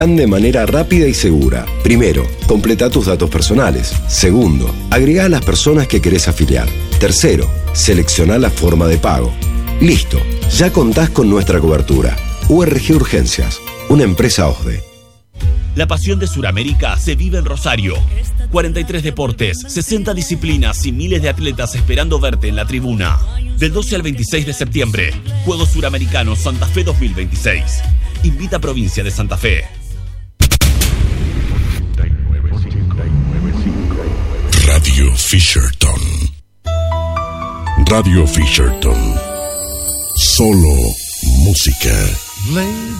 de manera rápida y segura. Primero, completa tus datos personales. Segundo, agrega a las personas que querés afiliar. Tercero, selecciona la forma de pago. Listo, ya contás con nuestra cobertura. URG Urgencias, una empresa OSDE. La pasión de Sudamérica se vive en Rosario. 43 deportes, 60 disciplinas y miles de atletas esperando verte en la tribuna. Del 12 al 26 de septiembre, Juegos Suramericanos Santa Fe 2026. Invita a Provincia de Santa Fe. Radio Fisherton. Radio Fisherton. Solo música.